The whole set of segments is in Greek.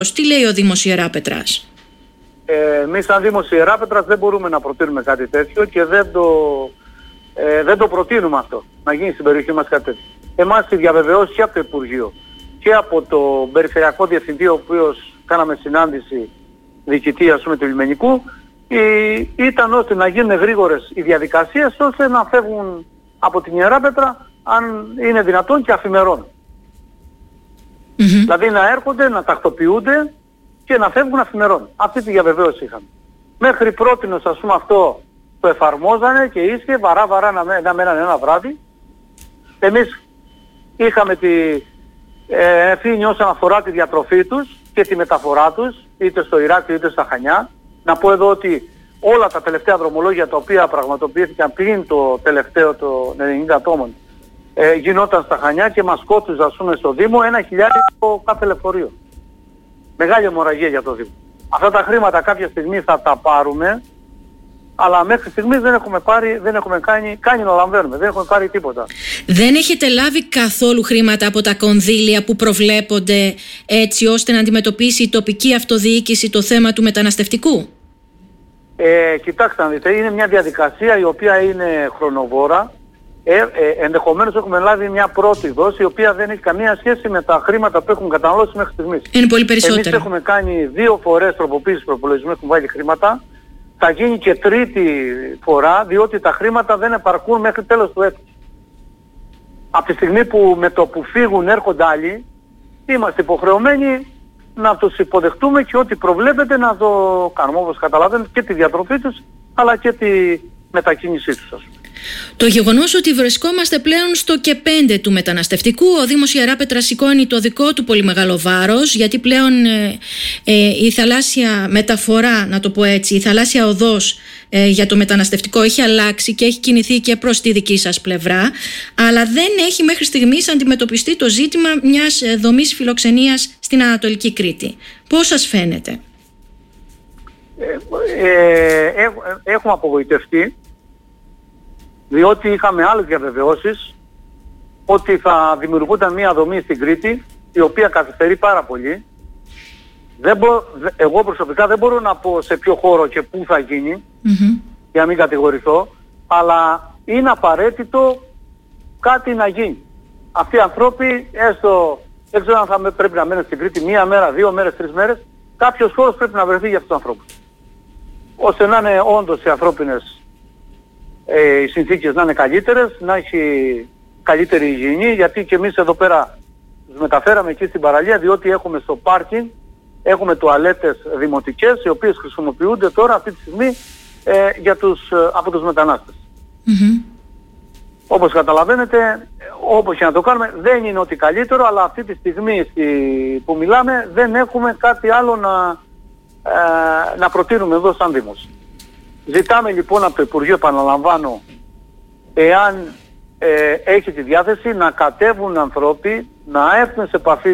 Τι λέει ο Δήμος Ιεράπετρας? Εμείς σαν Δήμος Ιεράπετρας δεν μπορούμε να προτείνουμε κάτι τέτοιο και δεν το προτείνουμε αυτό, να γίνει στην περιοχή μας κάτι τέτοιο. Εμάς η διαβεβαιώση και από το Υπουργείο και από το Περιφερειακό Διευθυντή, ο οποίος κάναμε συνάντηση διοικητή του λιμενικού, ήταν ώστε να γίνουν γρήγορες οι διαδικασίες ώστε να φεύγουν από την Ιεράπετρα, αν είναι δυνατόν, και αφημερών. Δηλαδή να έρχονται, να τακτοποιούνται και να φεύγουν αφημερών. Αυτή τη διαβεβαίωση είχαμε. Μέχρι πρότινος, ας πούμε, αυτό το εφαρμόζανε και ίσχυε βαρά να μένανε ένα βράδυ. Εμείς είχαμε τη ευθύνη όσον αφορά τη διατροφή τους και τη μεταφορά τους, είτε στο Ηράκλειο είτε στα Χανιά. Να πω εδώ ότι όλα τα τελευταία δρομολόγια τα οποία πραγματοποιήθηκαν πλην το τελευταίο των 90 ατόμων γινόταν στα Χανιά και μας κόστιζε, ας πούμε, στο Δήμο 1.000 κάθε λεωφορείο. Μεγάλη αιμορραγία για το Δήμο. Αυτά τα χρήματα κάποια στιγμή θα τα πάρουμε, αλλά μέχρι στιγμής δεν έχουμε κάνει να λαμβάνουμε, δεν έχουμε πάρει τίποτα. Δεν έχετε λάβει καθόλου χρήματα από τα κονδύλια που προβλέπονται έτσι ώστε να αντιμετωπίσει η τοπική αυτοδιοίκηση το θέμα του μεταναστευτικού? Κοιτάξτε να δείτε, είναι μια διαδικασία η οποία είναι χρονοβόρα. Ενδεχομένως έχουμε λάβει μια πρώτη δόση η οποία δεν έχει καμία σχέση με τα χρήματα που έχουμε καταναλώσει μέχρι στιγμής. Είναι πολύ περισσότερα. Εμείς έχουμε κάνει 2 φορές τροποποίηση προπολογισμού, έχουμε βάλει χρήματα. Θα γίνει και τρίτη φορά, διότι τα χρήματα δεν επαρκούν μέχρι τέλος του έτους. Από τη στιγμή που με το που φύγουν έρχονται άλλοι, είμαστε υποχρεωμένοι να τους υποδεχτούμε και ό,τι προβλέπεται να το κάνουμε, όπως καταλαβαίνετε, και τη διατροφή τους αλλά και τη μετακίνησή τους, ας πούμε. Το γεγονός ότι βρισκόμαστε πλέον στο και 5 του μεταναστευτικού, ο Δήμος Ιεράπετρας σηκώνει το δικό του πολύ μεγάλο βάρος, γιατί πλέον η θαλάσσια μεταφορά, να το πω έτσι, η θαλάσσια οδός για το μεταναστευτικό έχει αλλάξει και έχει κινηθεί και προς τη δική σας πλευρά, αλλά δεν έχει μέχρι στιγμής αντιμετωπιστεί το ζήτημα μιας δομής φιλοξενίας στην Ανατολική Κρήτη. Πώς σας φαίνεται? Έχουμε απογοητευτεί, διότι είχαμε άλλες διαβεβαιώσεις ότι θα δημιουργούνταν μια δομή στην Κρήτη η οποία καθυστερεί πάρα πολύ. Εγώ προσωπικά δεν μπορώ να πω σε ποιο χώρο και πού θα γίνει, για να μην κατηγορηθώ, αλλά είναι απαραίτητο κάτι να γίνει. Αυτοί οι άνθρωποι, έστω δεν ξέρω αν θα πρέπει να μένουν στην Κρήτη 1 μέρα, 2 μέρες, 3 μέρες, κάποιος χώρος πρέπει να βρεθεί για αυτούς τους ανθρώπους, ώστε να είναι όντως οι ανθρώπινες οι συνθήκες να είναι καλύτερες, να έχει καλύτερη υγιεινή, γιατί και εμείς εδώ πέρα τους μεταφέραμε εκεί στην παραλία, διότι έχουμε στο πάρκινγκ, έχουμε τουαλέτες δημοτικές, οι οποίες χρησιμοποιούνται τώρα αυτή τη στιγμή από τους μετανάστες. Όπως καταλαβαίνετε, όπως και να το κάνουμε, δεν είναι ότι καλύτερο, αλλά αυτή τη στιγμή που μιλάμε δεν έχουμε κάτι άλλο να προτείνουμε εδώ σαν Δήμος. Ζητάμε λοιπόν από το Υπουργείο, επαναλαμβάνω, εάν έχει τη διάθεση να κατέβουν ανθρώποι, να έρθουν σε επαφή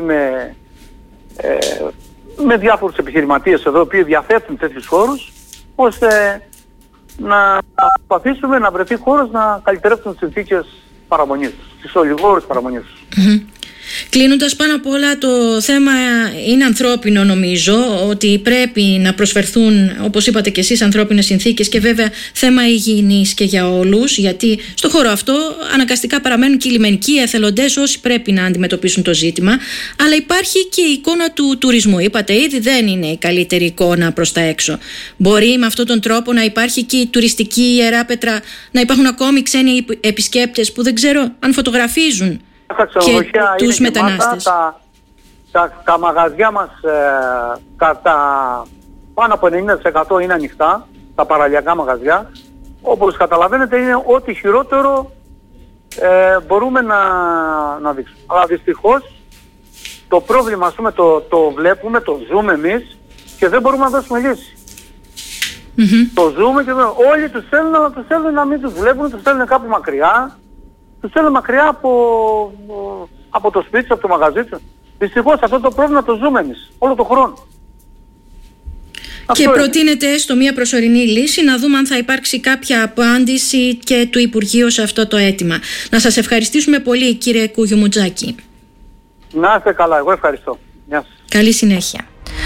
με διάφορους επιχειρηματίες εδώ, οι οποίοι διαθέτουν τέτοιους χώρους, ώστε να προσπαθήσουμε να βρεθεί χώρος να καλυτερεύσουν τις συνθήκες παραμονής τους, τις ολιγόρες παραμονής τους. Κλείνοντας, πάνω απ' όλα το θέμα είναι ανθρώπινο, νομίζω, ότι πρέπει να προσφερθούν, όπως είπατε και εσείς, ανθρώπινες συνθήκες και βέβαια θέμα υγιεινής και για όλους, γιατί στο χώρο αυτό αναγκαστικά παραμένουν και οι λιμενικοί, οι εθελοντές, όσοι πρέπει να αντιμετωπίσουν το ζήτημα, αλλά υπάρχει και η εικόνα του τουρισμού. Είπατε ήδη, δεν είναι η καλύτερη εικόνα προς τα έξω. Μπορεί με αυτόν τον τρόπο να υπάρχει και η τουριστική Ιεράπετρα, να υπάρχουν ακόμη ξένοι επισκέπτες που δεν ξέρω αν φωτογραφίζουν και τους μετανάστες. Τα μαγαζιά μας κατά πάνω από 90% είναι ανοιχτά, τα παραλιακά μαγαζιά. Όπως καταλαβαίνετε είναι ό,τι χειρότερο μπορούμε να δείξουμε. Αλλά δυστυχώς το πρόβλημα, ας πούμε, το βλέπουμε, το ζούμε εμείς και δεν μπορούμε να δώσουμε λύση. Το ζούμε και όλοι τους θέλουν, αλλά τους θέλουν να μην τους βλέπουν, τους θέλουν κάπου μακριά. Τους θέλουν μακριά από το σπίτι, από το μαγαζί τους. Δυστυχώς αυτό το πρόβλημα το ζούμε εμείς όλο τον χρόνο. Και προτείνεται έστω μια προσωρινή λύση, να δούμε αν θα υπάρξει κάποια απάντηση και του Υπουργείου σε αυτό το αίτημα. Να σας ευχαριστήσουμε πολύ, κύριε Κουγιουμουτζάκη. Να είστε καλά, εγώ ευχαριστώ. Γεια σας. Καλή συνέχεια.